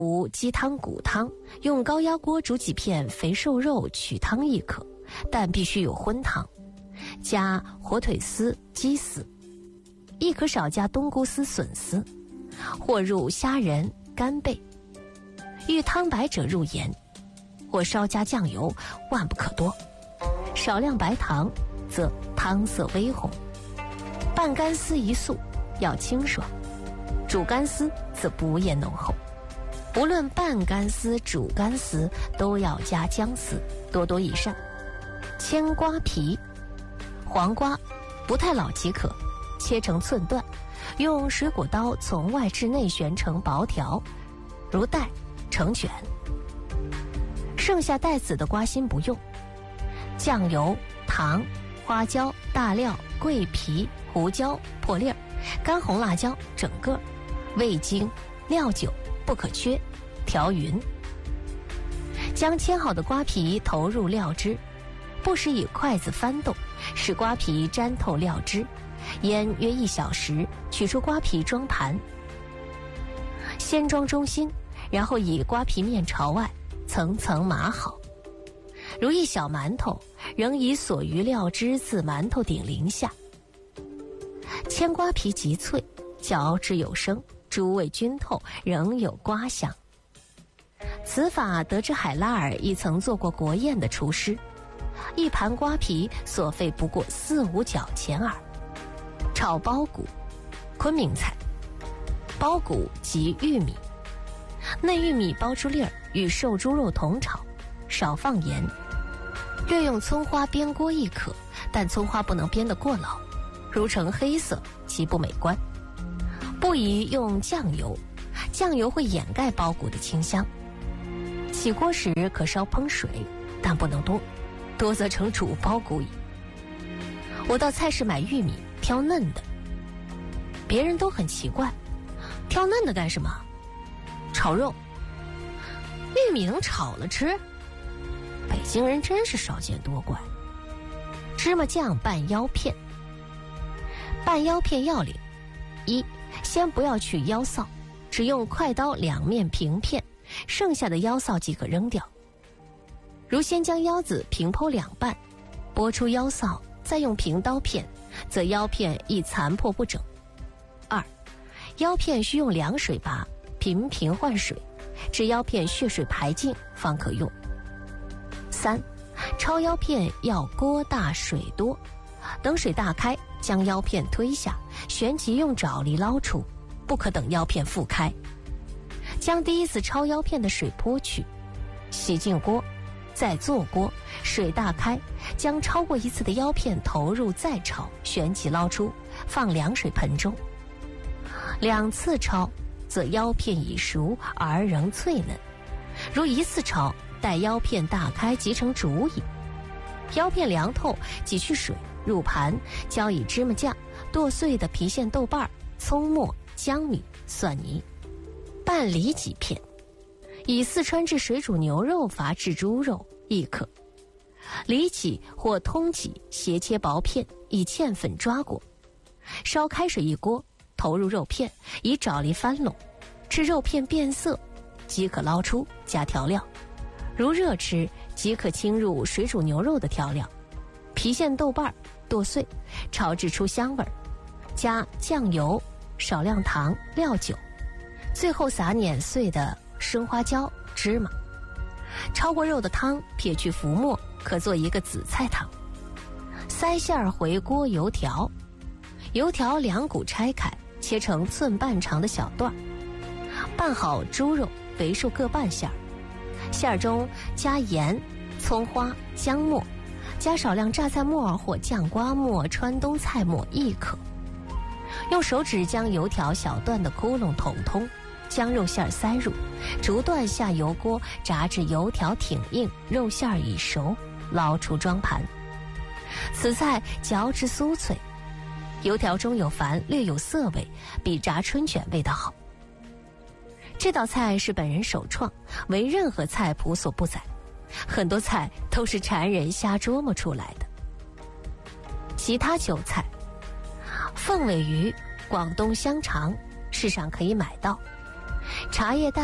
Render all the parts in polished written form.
无鸡汤、骨汤，用高压锅煮几片肥瘦肉取汤亦可，但必须有荤汤，加火腿丝、鸡丝，亦可少加冬菇丝、笋丝，或入虾仁、干贝。欲汤白者入盐，或稍加酱油，万不可多。少量白糖，则汤色微红。拌干丝一素，要清爽；煮干丝则不厌浓厚。无论拌干丝、煮干丝，都要加姜丝，多多益善。牵瓜皮，黄瓜不太老即可，切成寸段，用水果刀从外至内旋成薄条，如带成卷。剩下带籽的瓜心不用。酱油、糖、花椒、大料、桂皮、胡椒、破粒儿、干红辣椒整个，味精、料酒不可缺，调匀。将切好的瓜皮投入料汁，不时以筷子翻动，使瓜皮沾透料汁，腌约1小时，取出瓜皮装盘。先装中心，然后以瓜皮面朝外，层层码好。如一小馒头，仍以所余料汁自馒头顶淋下。牵瓜皮极脆，嚼之有声，诸味均透，仍有瓜香。此法得知海拉尔亦曾做过国宴的厨师，一盘瓜皮所费不过4、5角钱耳。炒苞谷，昆明菜。苞谷即玉米，内玉米剥出粒儿，与瘦猪肉同炒，少放盐。略用葱花煸锅亦可，但葱花不能煸得过老，如呈黑色，其不美观。不宜用酱油，酱油会掩盖苞谷的清香。起锅时可稍烹水，但不能多，多则成煮苞谷矣。我到菜市买玉米，挑嫩的。别人都很奇怪，挑嫩的干什么？炒肉。玉米能炒了吃？北京人真是少见多怪。芝麻酱拌腰片。拌腰片要领：一，先不要去腰臊，只用快刀两面平片，剩下的腰臊即可扔掉。如先将腰子平剖两半，剥出腰臊，再用平刀片，则腰片易残破不整。二，腰片需用凉水拔，频频换水，至腰片血水排尽方可用。三，焯腰片要锅大水多，等水大开，将腰片推下，旋即用爪力捞出，不可等腰片复开。将第一次焯腰片的水泼去，洗净锅，再坐锅，水大开，将焯过一次的腰片投入再焯，旋即捞出，放凉水盆中。2次焯，则腰片已熟而仍脆嫩；如1次焯，待腰片大开即成煮矣。腰片凉透，挤去水，入盘，浇以芝麻酱、剁碎的郫县豆瓣、葱末、姜米、蒜泥，拌里脊片。以四川制水煮牛肉法制猪肉亦可。里脊或通脊斜切薄片，以芡粉抓过。烧开水一锅，投入肉片，以爪力翻拢，至肉片变色，即可捞出，加调料。如热吃，即可倾入水煮牛肉的调料，郫县豆瓣剁碎，炒至出香味儿，加酱油、少量糖、料酒，最后撒碾碎的生花椒、芝麻。焯过肉的汤撇去浮沫，可做一个紫菜汤。塞馅儿回锅油条，油条2股拆开，切成寸半长的小段，拌好猪肉、肥瘦各半馅儿，馅儿中加盐、葱花、姜末，加少量榨菜末或酱瓜末、川东菜末亦可。用手指将油条小段的窟窿捅通，将肉馅塞入，逐段下油锅炸至油条挺硬，肉馅已熟，捞出装盘。此菜嚼之酥脆，油条中有矾，略有涩味，比炸春卷味道好。这道菜是本人首创，为任何菜谱所不载，很多菜都是馋人瞎琢磨出来的。其他酒菜：凤尾鱼、广东香肠，市上可以买到；茶叶蛋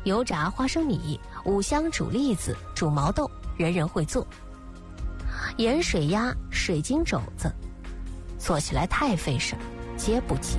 油炸花生米、五香煮栗子、煮毛豆，人人会做。盐水鸭、水晶肘子，做起来太费事，皆不急。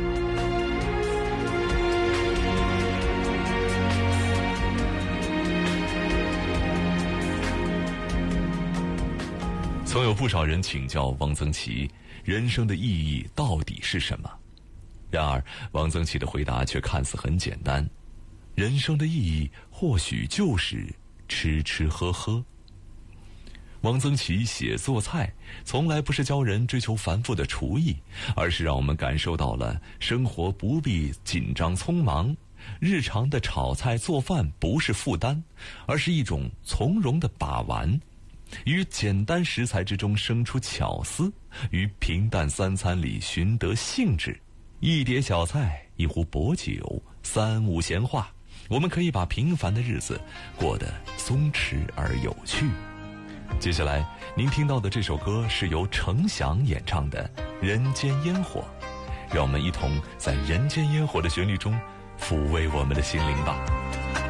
曾有不少人请教汪曾祺，人生的意义到底是什么？然而，汪曾祺的回答却看似很简单：人生的意义或许就是吃吃喝喝。汪曾祺写做菜，从来不是教人追求繁复的厨艺，而是让我们感受到了生活不必紧张匆忙，日常的炒菜做饭不是负担，而是一种从容的把玩。于简单食材之中生出巧思，于平淡三餐里寻得兴致。一碟小菜，一壶薄酒，三五闲话，我们可以把平凡的日子过得松弛而有趣。接下来您听到的这首歌是由程响演唱的《人间烟火》，让我们一同在人间烟火的旋律中抚慰我们的心灵吧。